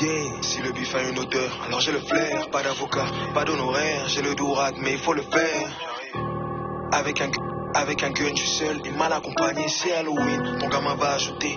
Yeah, si le bif a une odeur, alors j'ai le flair. Pas d'avocat, pas d'honoraire, j'ai le dourac, mais il faut le faire. Avec un gun, je suis seul et mal accompagné, c'est Halloween. Ton gamin va ajouter